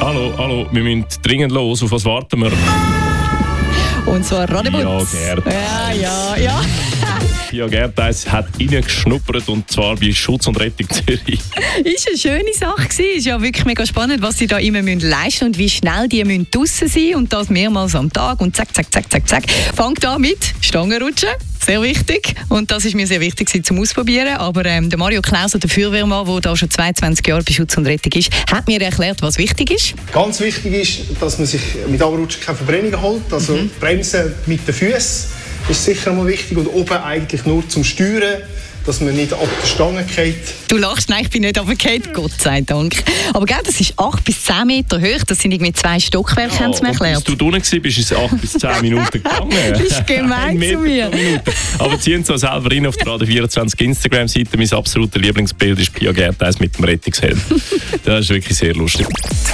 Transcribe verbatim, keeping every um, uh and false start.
Hallo, hallo, wir müssen dringend los. Auf was warten wir? Und zwar Radebutz. Ja, Gerd. Ja, ja, ja. Ja, Gerd hat reingeschnuppert, und zwar bei Schutz und Rettung Zürich. Ist eine schöne Sache gewesen. Ist ja wirklich mega spannend, was sie da immer leisten müssen und wie schnell die müssen draussen sein müssen. Und das mehrmals am Tag. Und zack, zack, zack, zack, zack. Fangt an mit Stangenrutschen. Sehr wichtig. Und das ist mir sehr wichtig zum Ausprobieren. Aber ähm, der Mario Klauser, der Feuerwehrmann, der da schon zweiundzwanzig Jahre bei Schutz und Rettung ist, hat mir erklärt, was wichtig ist. Ganz wichtig ist, dass man sich mit Anrutschen keine Verbrennungen holt. Also mhm. Bremsen mit den Füßen ist sicher mal wichtig. Und oben eigentlich nur zum Steuern, dass man nicht ab der Stange geht. Du lachst, nein, ich bin nicht runtergefallen, Gott sei Dank. Aber gell, das ist acht bis zehn Meter hoch, das sind irgendwie zwei Stockwerke, ja, haben sie mir erklärt. Bis du drinnen warst, ist es acht bis zehn Minuten gegangen. Das ist gemein zu mir. Aber ziehen Sie selber rein auf der Radio vierundzwanzig Instagram-Seite. Mein absolutes Lieblingsbild ist Pia Gerd mit dem Rettungshelm. Das ist wirklich sehr lustig.